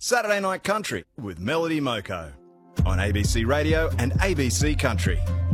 Saturday Night Country with Melody Moko on ABC Radio and ABC Country.